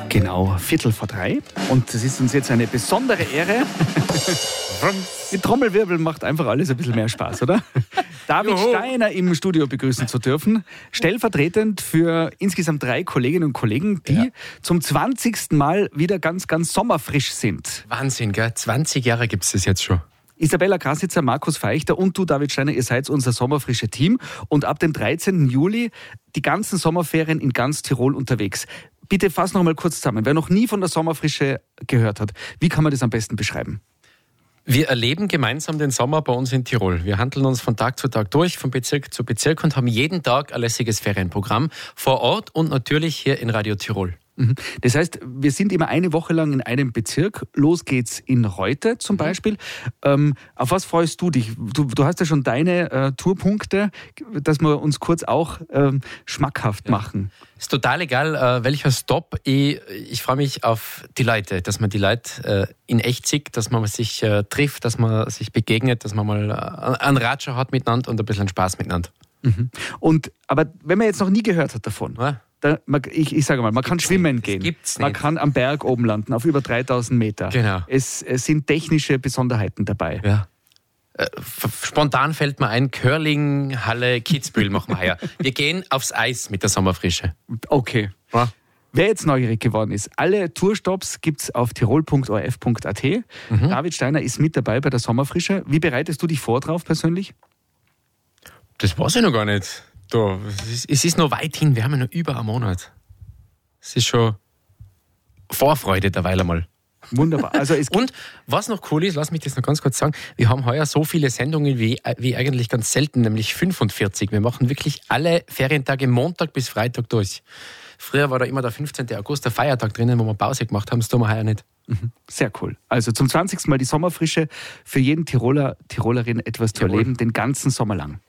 Genau, 2:15. Und es ist uns jetzt eine besondere Ehre. Die Trommelwirbel macht einfach alles ein bisschen mehr Spaß, oder? David Steiner im Studio begrüßen zu dürfen. Stellvertretend für insgesamt 3 Kolleginnen und Kollegen, die zum 20. Mal wieder ganz, ganz sommerfrisch sind. Wahnsinn, gell? 20 Jahre gibt es das jetzt schon. Isabella Krasitzer, Markus Feichter und du, David Steiner, ihr seid unser sommerfrische Team. Und ab dem 13. Juli die ganzen Sommerferien in ganz Tirol unterwegs. Bitte fass noch mal kurz zusammen. Wer noch nie von der Sommerfrische gehört hat, wie kann man das am besten beschreiben? Wir erleben gemeinsam den Sommer bei uns in Tirol. Wir handeln uns von Tag zu Tag durch, von Bezirk zu Bezirk und haben jeden Tag ein lässiges Ferienprogramm vor Ort und natürlich hier in Radio Tirol. Das heißt, wir sind immer eine Woche lang in einem Bezirk. Los geht's in Reute zum Beispiel. Auf was freust du dich? Du hast ja schon deine Tourpunkte, dass wir uns kurz auch schmackhaft machen. Ist total egal, welcher Stop. Ich freue mich auf die Leute, dass man die Leute in echt sieht, dass man sich trifft, dass man sich begegnet, dass man mal einen Ratscher hat miteinander und ein bisschen Spaß miteinander. Aber wenn man jetzt noch nie gehört hat davon, ich sage mal, man kann schwimmen gehen, man kann am Berg oben landen, auf über 3000 Meter. Genau. Es sind technische Besonderheiten dabei. Ja. Spontan fällt mir ein, Curling, Halle, Kitzbühel machen wir heuer. Wir gehen aufs Eis mit der Sommerfrische. Okay. Ja. Wer jetzt neugierig geworden ist, alle Tourstops gibt es auf tirol.orf.at. David Steiner ist mit dabei bei der Sommerfrische. Wie bereitest du dich vor drauf persönlich? Das weiß ich noch gar nicht. Es ist noch weit hin, wir haben ja noch über einen Monat. Es ist schon Vorfreude derweil einmal. Wunderbar. Und was noch cool ist, lass mich das noch ganz kurz sagen, wir haben heuer so viele Sendungen wie eigentlich ganz selten, nämlich 45. Wir machen wirklich alle Ferientage Montag bis Freitag durch. Früher war da immer der 15. August der Feiertag drinnen, wo wir Pause gemacht haben, das tun wir heuer nicht. Sehr cool. Also zum 20. Mal die Sommerfrische, für jeden Tiroler, Tirolerin etwas zu erleben, den ganzen Sommer lang.